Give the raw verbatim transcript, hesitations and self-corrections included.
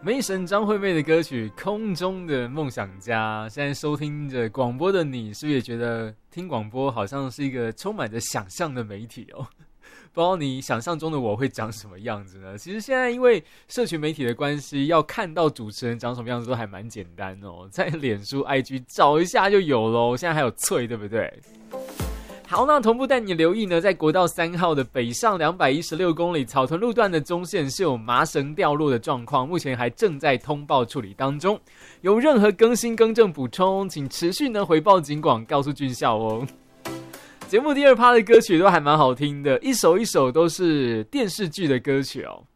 梅神张惠妹的歌曲《空中的梦想家》，现在收听着广播的你，是不是也觉得听广播好像是一个充满着想象的媒体哦？不知道你想象中的我会长什么样子呢？其实现在因为社群媒体的关系，要看到主持人长什么样子都还蛮简单哦，在脸书 I G 找一下就有咯，现在还有脆，对不对？好，那同步带你留意呢，在国道三号的北上两百一十六公里草屯路段的中线是有麻绳掉落的状况，目前还正在通报处理当中。有任何更新更正补充，请持续呢回报警广，告诉军校哦。节目第二趴的歌曲都还蛮好听的，一首一首都是电视剧的歌曲哦。